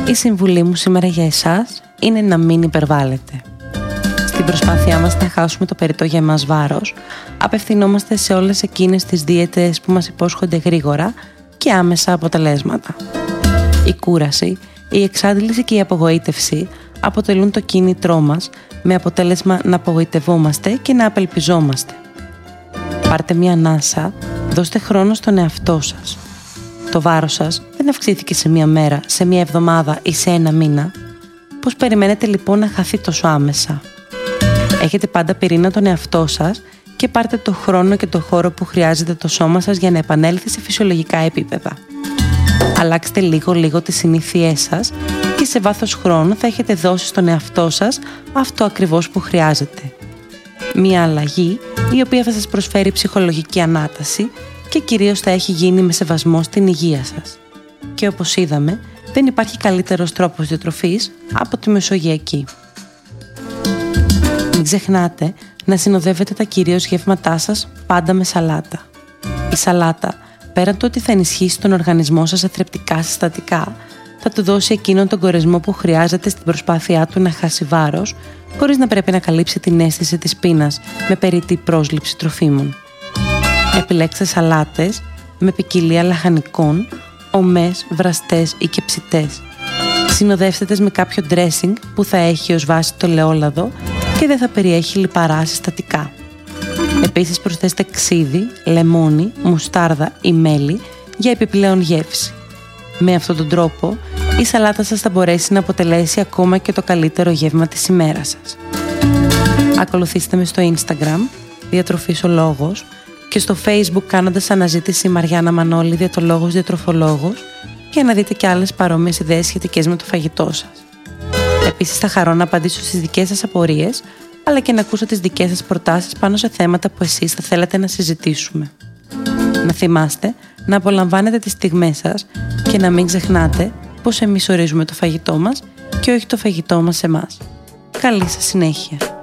Η συμβουλή μου σήμερα για εσάς είναι να μην υπερβάλλετε. Στην προσπάθειά μας να χάσουμε το περιττό για εμάς βάρος, απευθυνόμαστε σε όλες εκείνες τις δίαιτες που μας υπόσχονται γρήγορα και άμεσα αποτελέσματα. Η κούραση, η εξάντληση και η απογοήτευση αποτελούν το κίνητρό μας, με αποτέλεσμα να απογοητευόμαστε και να απελπιζόμαστε. Πάρτε μια ανάσα, δώστε χρόνο στον εαυτό σας. Το βάρος σας δεν αυξήθηκε σε μια μέρα, σε μια εβδομάδα ή σε ένα μήνα. Πώς περιμένετε λοιπόν να χαθεί τόσο άμεσα? Έχετε πάντα πυρήνα τον εαυτό σας και πάρτε το χρόνο και το χώρο που χρειάζεται το σώμα σας για να επανέλθει σε φυσιολογικά επίπεδα. Αλλάξτε λίγο τις συνήθειές σας και σε βάθος χρόνου θα έχετε δώσει στον εαυτό σας αυτό ακριβώς που χρειάζεται. Μία αλλαγή η οποία θα σας προσφέρει ψυχολογική ανάταση και κυρίως θα έχει γίνει με σεβασμό στην υγεία σας. Και όπως είδαμε, δεν υπάρχει καλύτερος τρόπος διατροφής από τη μεσογειακή. Μην ξεχνάτε να συνοδεύετε τα κυρίως γεύματά σας πάντα με σαλάτα. Η σαλάτα, πέραν του ότι θα ενισχύσει τον οργανισμό σας σε θρεπτικά συστατικά, θα του δώσει εκείνον τον κορεσμό που χρειάζεται στην προσπάθειά του να χάσει βάρος, χωρίς να πρέπει να καλύψει την αίσθηση της πείνας με περιττή πρόσληψη τροφίμων. Επιλέξτε σαλάτες με ποικιλία λαχανικών, ομές, βραστές ή και ψητές. Συνοδεύστε τες με κάποιο dressing που θα έχει ως βάση το ελαιόλαδο και δεν θα περιέχει λιπαρά συστατικά. Επίσης προσθέστε ξύδι, λεμόνι, μουστάρδα ή μέλι για επιπλέον γεύση. Με αυτόν τον τρόπο η σαλάτα σας θα μπορέσει να αποτελέσει ακόμα και το καλύτερο γεύμα της ημέρας σας. Ακολουθήστε με στο Instagram, Διατροφής ο Λόγος, και στο Facebook κάνοντας αναζήτηση Μαριάννα Μανώλη, διατολόγος, διατροφολόγος, για να δείτε και άλλες παρόμοιες ιδέες σχετικές με το φαγητό σας. Επίσης θα χαρώ να απαντήσω στις δικές σας απορίες, αλλά και να ακούσω τις δικές σας προτάσεις πάνω σε θέματα που εσείς θα θέλετε να συζητήσουμε. Να θυμάστε να απολαμβάνετε τις στιγμές σας και να μην ξεχνάτε πως εμείς ορίζουμε το φαγητό μας και όχι το φαγητό μας εμάς. Καλή σας συνέχεια!